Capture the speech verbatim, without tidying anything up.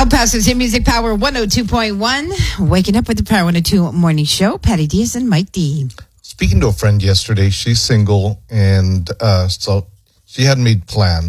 El Paso's in Music Power one oh two point one. Waking up with the Power one oh two Morning Show. Patty Diaz and Mike D. Speaking to a friend yesterday, she's single, and uh, so she hadn't made plans.